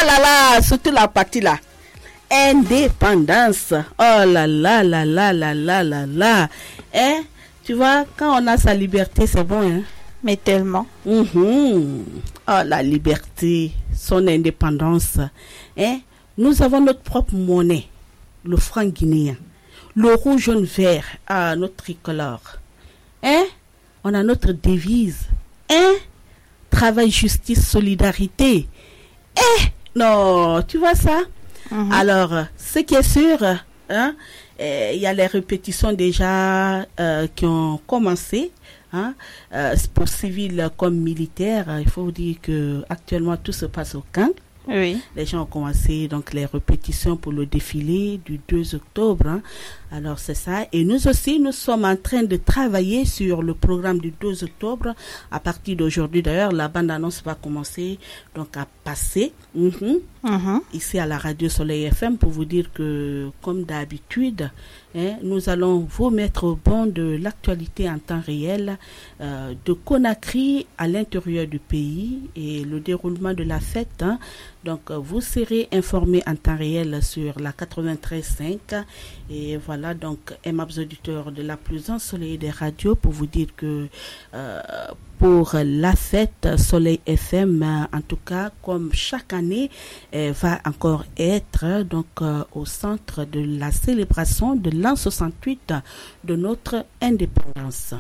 là là, surtout la partie là. Indépendance. Oh là là là là là là là là. Hein? Tu vois, quand on a sa liberté, c'est bon, hein? Mais tellement. Oh, la liberté, son indépendance. Hein? Nous avons notre propre monnaie, le franc guinéen, le rouge, jaune, vert, notre tricolore. Hein? On a notre devise. Hein? Travail, justice, solidarité. Non, tu vois ça? Alors, ce qui est sûr, hein, y a les répétitions déjà qui ont commencé. Hein, pour civils comme militaires, il faut dire que actuellement tout se passe au camp. Oui. Les gens ont commencé donc les répétitions pour le défilé du 2 octobre. Hein. Alors c'est ça. Et nous aussi, nous sommes en train de travailler sur le programme du 2 octobre. À partir d'aujourd'hui, d'ailleurs, la bande-annonce va commencer donc à passer ici à la radio Soleil FM pour vous dire que, comme d'habitude, nous allons vous mettre au banc de l'actualité en temps réel de Conakry à l'intérieur du pays et le déroulement de la fête. Hein. Donc, vous serez informés en temps réel sur la 93.5 et voilà, donc, aimables auditeurs de la plus ensoleillée des radios pour vous dire que pour la fête Soleil FM, en tout cas, comme chaque année, va encore être donc au centre de la célébration de l'an 68 de notre indépendance.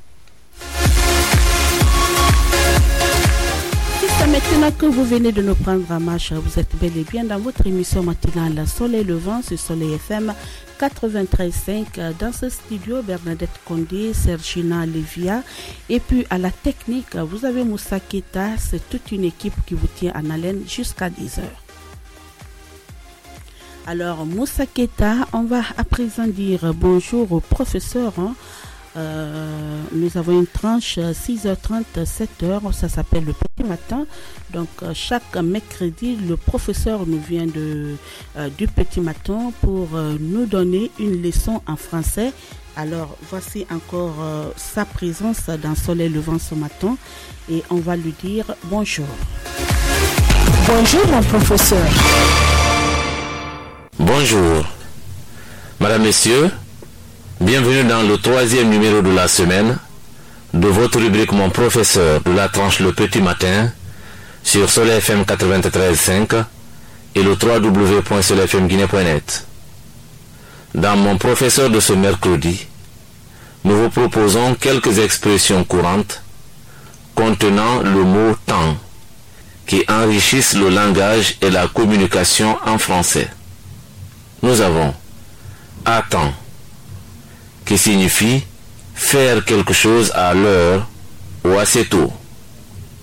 C'est maintenant que vous venez de nous prendre en marche, vous êtes bel et bien dans votre émission matinale Soleil Levant sur Soleil FM 93.5. Dans ce studio, Bernadette Condé, Sergina Lévia et puis à la technique, vous avez Moussa Keta. C'est toute une équipe qui vous tient en haleine jusqu'à 10h. Alors Moussa Keta, on va à présent dire bonjour au professeur. Nous avons une tranche 6h30, 7h, ça s'appelle le petit matin. Donc chaque mercredi, le professeur nous vient du petit matin pour nous donner une leçon en français. Alors voici encore sa présence dans Soleil Levant ce matin et on va lui dire bonjour. Bonjour mon professeur. Bonjour. Madame, Messieurs, bienvenue dans le 3e numéro de la semaine de votre rubrique Mon professeur de la tranche Le Petit Matin sur Soleil FM 93.5 et le www.soleilfmguinée.net. Dans Mon professeur de ce mercredi, nous vous proposons quelques expressions courantes contenant le mot temps qui enrichissent le langage et la communication en français. Nous avons à temps qui signifie faire quelque chose à l'heure ou assez tôt.